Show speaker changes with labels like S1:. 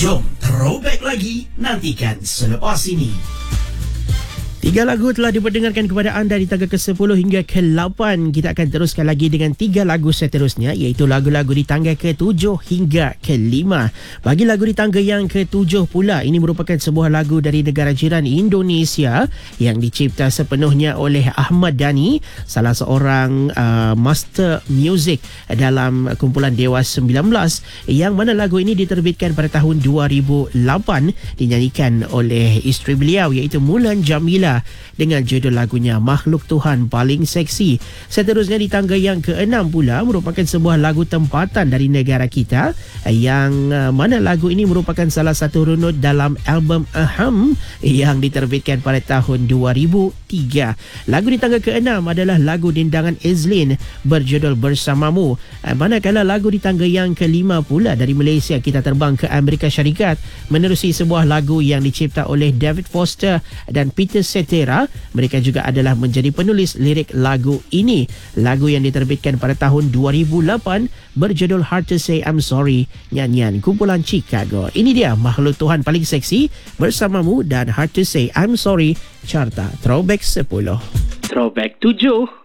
S1: Jom throwback lagi, nantikan selepas ini.
S2: 3 lagu telah diperdengarkan kepada anda di tangga ke-10 hingga ke-8. Kita akan teruskan lagi dengan 3 lagu seterusnya, iaitu lagu-lagu di tangga ke-7 hingga ke-5. Bagi lagu di tangga yang ke-7 pula, ini merupakan sebuah lagu dari negara jiran Indonesia yang dicipta sepenuhnya oleh Ahmad Dhani, salah seorang master music dalam kumpulan Dewa 19, yang mana lagu ini diterbitkan pada tahun 2008, dinyanyikan oleh isteri beliau iaitu Mulan Jamila dengan judul lagunya Makhluk Tuhan Paling Seksi. Seterusnya di tangga yang ke-6 pula merupakan sebuah lagu tempatan dari negara kita, yang mana lagu ini merupakan salah satu runut dalam album Aham yang diterbitkan pada tahun 2003. Lagu di tangga ke-6 adalah lagu dindangan Ezlin berjudul Bersamamu. Manakala lagu di tangga yang ke-5 pula dari Malaysia, kita terbang ke Amerika Syarikat menerusi sebuah lagu yang dicipta oleh David Foster dan Peter Cetera. Mereka juga adalah menjadi penulis lirik lagu ini. Lagu yang diterbitkan pada tahun 2008 berjudul Hard to Say I'm Sorry, nyanyian kumpulan Chicago. Ini dia Makhluk Tuhan Paling Seksi bersamamu dan Hard to Say I'm Sorry, carta Throwback 10.
S3: Throwback 7.